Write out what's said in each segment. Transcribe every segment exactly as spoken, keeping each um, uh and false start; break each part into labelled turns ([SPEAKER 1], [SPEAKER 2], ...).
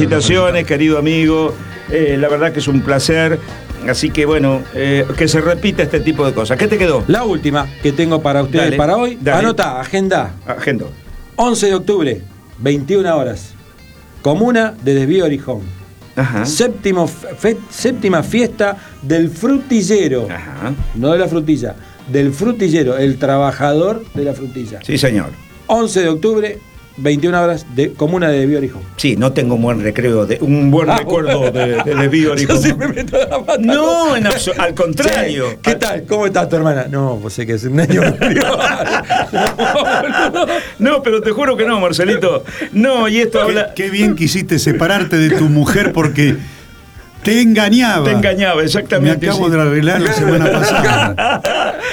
[SPEAKER 1] felicitaciones, querido amigo. Eh, la verdad que es un placer. Así que bueno, eh, que se repita este tipo de cosas. ¿Qué te quedó?
[SPEAKER 2] La última que tengo para ustedes
[SPEAKER 1] Dale,
[SPEAKER 2] para hoy.
[SPEAKER 1] dale.
[SPEAKER 2] Anota, agenda.
[SPEAKER 1] Agenda.
[SPEAKER 2] once de octubre, veintiuna horas. Comuna de Desvío Orijón.
[SPEAKER 1] Ajá.
[SPEAKER 2] Séptimo, fe, séptima fiesta del frutillero.
[SPEAKER 1] Ajá.
[SPEAKER 2] No de la frutilla, del frutillero, el trabajador de la frutilla.
[SPEAKER 1] Sí, señor.
[SPEAKER 2] once de octubre, veintiuna horas, de Comuna de Desvío Orijón.
[SPEAKER 1] Sí, no tengo un buen recreo, de, un buen
[SPEAKER 2] Ah,
[SPEAKER 1] recuerdo
[SPEAKER 2] bueno.
[SPEAKER 1] de, de Desvío Orijón.
[SPEAKER 2] Yo siempre meto la pata.
[SPEAKER 1] No, en abso- al contrario.
[SPEAKER 2] Che, ¿qué tal? ¿Cómo está tu hermana? No, pues sé que es un año.
[SPEAKER 1] No, pero te juro que no, Marcelito. No, y esto habla...
[SPEAKER 3] Qué, qué bien quisiste separarte de tu mujer porque te engañaba.
[SPEAKER 1] Te engañaba,
[SPEAKER 3] Me
[SPEAKER 1] exactamente.
[SPEAKER 3] acabo
[SPEAKER 1] sí.
[SPEAKER 3] de arreglar la semana pasada.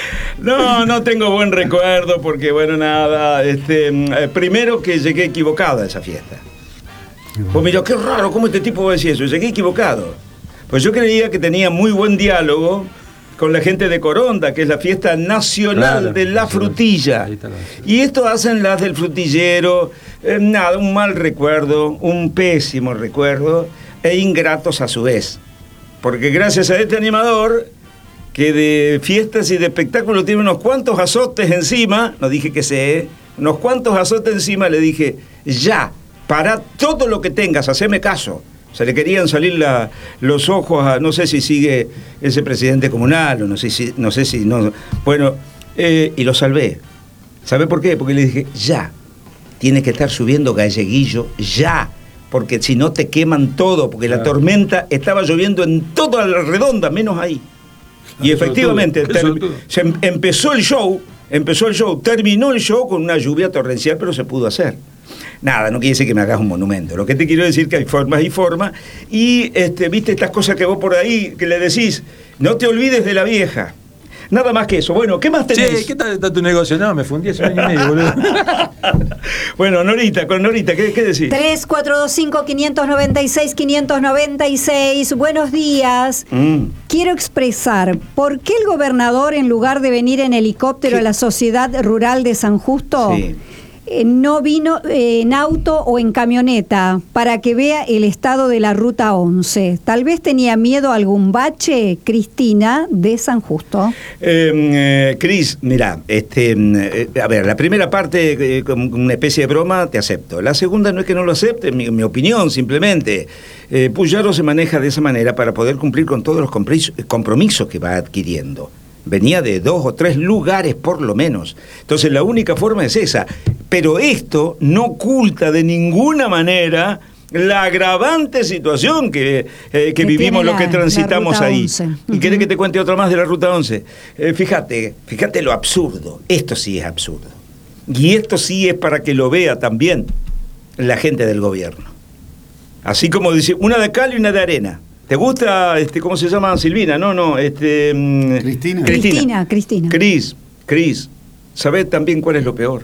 [SPEAKER 1] No, no tengo buen recuerdo porque, bueno, nada. Este, eh, primero que llegué equivocado a esa fiesta. Pues mira, qué raro, ¿cómo este tipo va a decir eso? Llegué equivocado. Pues yo creía que tenía muy buen diálogo con la gente de Coronda, que es la fiesta nacional
[SPEAKER 2] Claro,
[SPEAKER 1] de la frutilla.
[SPEAKER 2] ahí está la-
[SPEAKER 1] Y esto hacen las del frutillero. Eh, nada, un mal recuerdo, un pésimo recuerdo, e ingratos a su vez. Porque gracias a este animador, que de fiestas y de espectáculos tiene unos cuantos azotes encima, no dije que sé, unos cuantos azotes encima, le dije, ya, para todo lo que tengas, haceme caso. Se le querían salir la, los ojos a, no sé si sigue ese presidente comunal, o no sé si, no sé si, no, bueno, eh, y lo salvé. ¿Sabe por qué? Porque le dije, ya, tiene que estar subiendo Galleguillo, ya, porque si no te queman todo, porque la
[SPEAKER 2] Claro.
[SPEAKER 1] tormenta estaba lloviendo en toda la redonda, menos ahí. Y
[SPEAKER 2] Qué
[SPEAKER 1] efectivamente,
[SPEAKER 2] sortudo, qué
[SPEAKER 1] ter-
[SPEAKER 2] sortudo.
[SPEAKER 1] se em- empezó el show, empezó el show, terminó el show con una lluvia torrencial, pero se pudo hacer. Nada, no quiere decir que me hagas un monumento. Lo que te quiero decir es que hay formas y formas. Y este, viste estas cosas que vos por ahí, que le decís, no te olvides de la vieja. Nada más que eso. Bueno, ¿qué más tenés?
[SPEAKER 2] Che, ¿qué tal está tu negocio? No, me fundí hace un año y medio, boludo.
[SPEAKER 1] Bueno, Norita, con Norita, ¿qué, qué decís?
[SPEAKER 4] tres cuatro dos cinco, cinco nueve seis, cinco nueve seis. Buenos días.
[SPEAKER 1] Mm.
[SPEAKER 4] Quiero expresar por qué el gobernador, en lugar de venir en helicóptero
[SPEAKER 1] ¿Qué?
[SPEAKER 4] a la Sociedad Rural de San Justo,
[SPEAKER 1] Sí.
[SPEAKER 4] eh, no vino eh, en auto o en camioneta para que vea el estado de la Ruta once. Tal vez tenía miedo a algún bache. Cristina, de San Justo.
[SPEAKER 1] Eh, eh, Cris, mirá, este, eh, a ver, la primera parte, eh, como una especie de broma, te acepto. La segunda no es que no lo acepte, mi, mi opinión, simplemente. Eh, Puyaro se maneja de esa manera para poder cumplir con todos los compromisos, compromisos que va adquiriendo. Venía de dos o tres lugares por lo menos. Entonces la única forma es esa. Pero esto no oculta de ninguna manera la agravante situación que, eh, que
[SPEAKER 4] Que
[SPEAKER 1] vivimos
[SPEAKER 4] tiene
[SPEAKER 1] los
[SPEAKER 4] la-
[SPEAKER 1] que transitamos
[SPEAKER 4] la Ruta
[SPEAKER 1] ahí.
[SPEAKER 4] once.
[SPEAKER 1] ¿Y querés
[SPEAKER 4] Ujú.
[SPEAKER 1] que te cuente otra más de la Ruta once? Eh, fíjate, fíjate lo absurdo. Esto sí es absurdo. Y esto sí es para que lo vea también la gente del gobierno. Así como dice, una de cal y una de arena. ¿Te gusta, este, cómo se llama? Silvina, no, no, este... mm,
[SPEAKER 3] Cristina.
[SPEAKER 4] Cristina, Cristina.
[SPEAKER 1] Cris, Cris, ¿sabés también cuál es lo peor?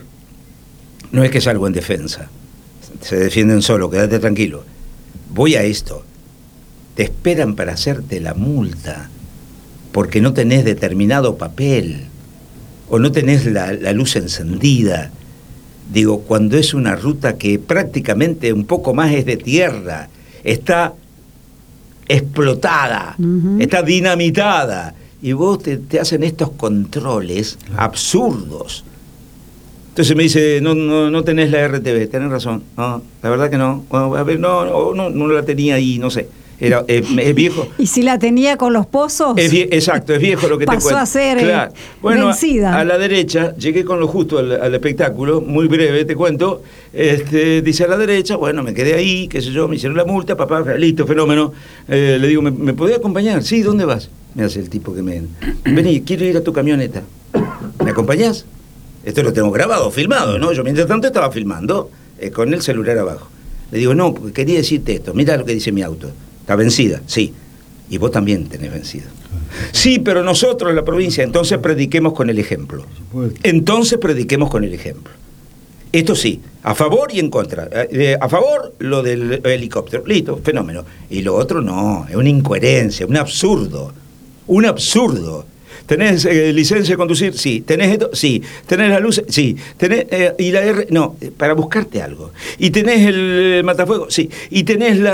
[SPEAKER 1] No es que salgo en defensa. Se defienden solo, quédate tranquilo. Voy a esto. Te esperan para hacerte la multa porque no tenés determinado papel o no tenés la, la luz encendida. Digo, cuando es una ruta que prácticamente un poco más es de tierra, está explotada,
[SPEAKER 4] Ujú.
[SPEAKER 1] está dinamitada, y vos te, te hacen estos controles absurdos. Entonces me dice, no, no, no tenés la R T V, tenés razón, no, la verdad que no, bueno, a ver, no, no, no, no la tenía ahí, no sé, era, es, es viejo.
[SPEAKER 4] ¿Y si la tenía con los pozos?
[SPEAKER 1] Es vie- exacto, es viejo lo que te
[SPEAKER 4] Pasó
[SPEAKER 1] cuento.
[SPEAKER 4] a ser, eh,
[SPEAKER 1] Bueno,
[SPEAKER 4] vencida.
[SPEAKER 1] A, a la derecha, llegué con lo justo al, al espectáculo, muy breve, te cuento. Este, dice a la derecha, bueno, me quedé ahí, qué sé yo, me hicieron la multa, papá, listo, fenómeno. Eh, le digo, ¿me, ¿me podés acompañar? Sí, ¿dónde vas? Me hace el tipo que me... Vení, quiero ir a tu camioneta. ¿Me acompañás? Esto lo tengo grabado, filmado, ¿no? Yo mientras tanto estaba filmando eh, con el celular abajo. Le digo, no, porque quería decirte esto, mira lo que dice mi auto. Está vencida, sí. Y vos también tenés vencido. Sí, pero nosotros en la provincia, entonces prediquemos con el ejemplo. Entonces prediquemos con el ejemplo. Esto sí, a favor y en contra. Eh, a favor, lo del helicóptero. Listo, fenómeno. Y lo otro no, es una incoherencia, un absurdo. Un absurdo. ¿Tenés eh, licencia de conducir? Sí. ¿Tenés esto? Sí. ¿Tenés la luz? Sí. ¿Tenés, eh, y la R? No, para buscarte algo. ¿Y tenés el, el matafuego? Sí. ¿Y tenés la